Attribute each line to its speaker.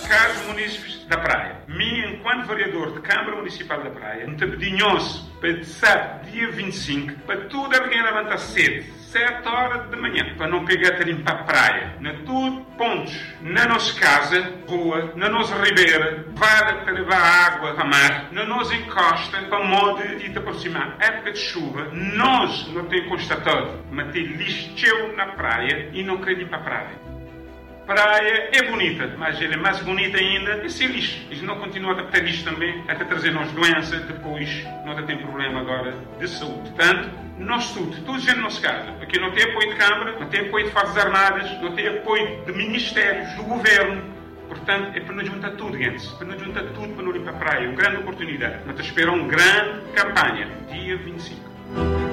Speaker 1: caros munícipes da Praia, mim, enquanto vereador de Câmara Municipal da Praia, me pedinhou-se para sábado, dia 25, para tudo alguém levantar cedo, 7 horas da manhã, para não pegar a limpar a praia. Na tudo, pontos, na nossa casa, rua, na nossa ribeira, vale para levar água para mar, na nossa encosta, para modo de te aproximar. Época de chuva, nós não temos constatado, mas tem lixo na praia e não queremos ir para a praia. Praia é bonita, mas ela é mais bonita ainda esse lixo. Eles não continuam a ter lixo também, até trazer-nos doenças, depois nós temos problema agora de saúde. Portanto, nós tudo gente na nossa casa, porque não tem apoio de Câmara, não tem apoio de Forças Armadas, não tem apoio de ministérios, do Governo. Portanto, é para nos juntar tudo, gente. Para nos juntar tudo para não ir para a praia. Uma grande oportunidade. Nós esperamos uma grande campanha, dia 25.